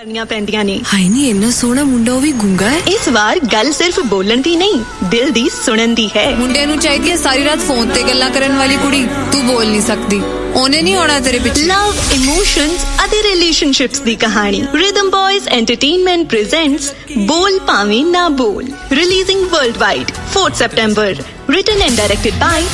ਕਰਨੀਆਂ ਪੈਂਦੀਆਂ ਨੇ। ਹਾਏ ਨੀ ਇੰਨਾ ਸੋਹਣਾ ਮੁੰਡਾ ਉਹ ਵੀ ਗੁੰਗਾ ਹੈ। ਇਸ ਵਾਰ ਗੱਲ ਸਿਰਫ ਬੋਲਣ ਦੀ ਨਹੀਂ, ਦਿਲ ਦੀ ਸੁਣਨ ਦੀ ਹੈ। ਮੁੰਡੇ ਨੂੰ ਚਾਹੀਦੀ ਹੈ ਸਾਰੀ ਰਾਤ ਫੋਨ ਤੇ ਗੱਲਾਂ ਕਰਨ ਵਾਲੀ ਕੁੜੀ। ਤੂੰ ਬੋਲ ਨਹੀਂ ਸਕਦੀ, ਉਹਨੇ ਨਹੀਂ ਆਉਣਾ ਤੇਰੇ ਪਿੱਛੇ। ਲਵ, ਇਮੋਸ਼ਨਸ ਅਤੇ ਰਿਲੇਸ਼ਨਸ਼ਿਪਸ ਦੀ ਕਹਾਣੀ। ਰਿਦਮ ਬॉयਜ਼ ਐਂਟਰਟੇਨਮੈਂਟ presents ਬੋਲ ਭਾਵੇਂ ਨਾ ਬੋਲ, releasing worldwide 4th September, written and directed by